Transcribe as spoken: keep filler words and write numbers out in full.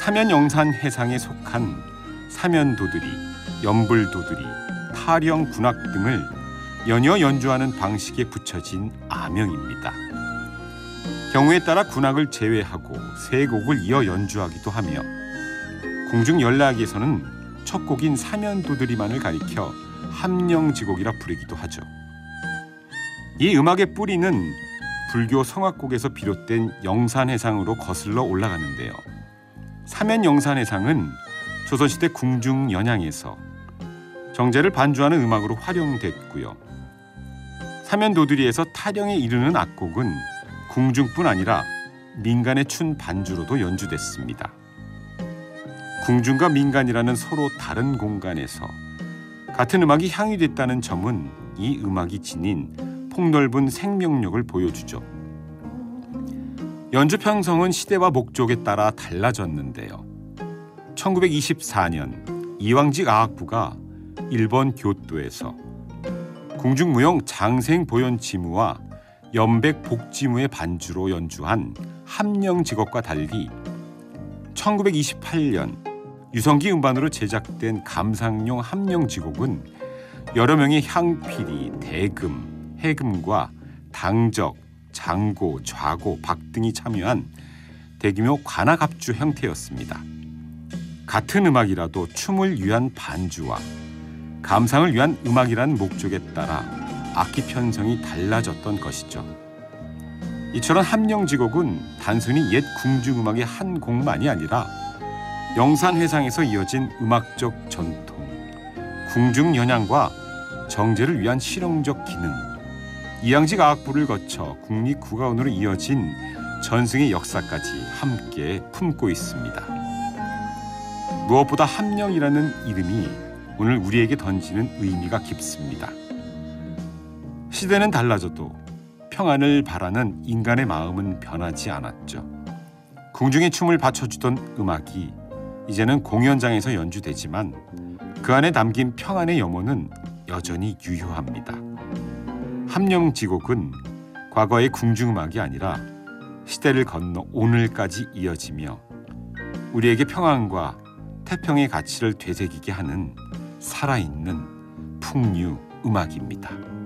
사면영산 해상에 속한 사면도들이, 연불도들이, 타령, 군악 등을 연이어 연주하는 방식에 붙여진 아명입니다. 경우에 따라 군악을 제외하고 세 곡을 이어 연주하기도 하며 궁중연락에서는 첫 곡인 사면도들이만을 가리켜 함령지곡이라 부르기도 하죠. 이 음악의 뿌리는 불교 성악곡에서 비롯된 영산해상으로 거슬러 올라가는데요. 사면영산해상은 조선시대 궁중연양에서 정제를 반주하는 음악으로 활용됐고요. 사면도들이에서 타령에 이르는 악곡은 궁중뿐 아니라 민간의 춘 반주로도 연주됐습니다. 궁중과 민간이라는 서로 다른 공간에서 같은 음악이 향유됐다는 점은 이 음악이 지닌 폭넓은 생명력을 보여주죠. 연주 편성은 시대와 목적에 따라 달라졌는데요. 천구백이십사 년 이왕직 아학부가 일본 교토에서 궁중무용 장생보연지무와 연백복지무의 반주로 연주한 함령지곡과 달리 천구백이십팔 년 유성기 음반으로 제작된 감상용 함령지곡은 여러 명의 향필이, 대금, 해금과 당적, 장고, 좌고, 박 등이 참여한 대규모 관악합주 형태였습니다. 같은 음악이라도 춤을 위한 반주와 감상을 위한 음악이라는 목적에 따라 악기 편성이 달라졌던 것이죠. 이처럼 함령지곡은 단순히 옛 궁중음악의 한 곡만이 아니라 영산해상에서 이어진 음악적 전통, 궁중연양과 정제를 위한 실용적 기능, 이양직 아학부를 거쳐 국립국악원으로 이어진 전승의 역사까지 함께 품고 있습니다. 무엇보다 함령이라는 이름이 오늘 우리에게 던지는 의미가 깊습니다. 시대는 달라져도 평안을 바라는 인간의 마음은 변하지 않았죠. 궁중의 춤을 받쳐주던 음악이 이제는 공연장에서 연주되지만 그 안에 담긴 평안의 염원은 여전히 유효합니다. 함령지곡은 과거의 궁중음악이 아니라 시대를 건너 오늘까지 이어지며 우리에게 평안과 태평의 가치를 되새기게 하는 살아있는 풍류 음악입니다.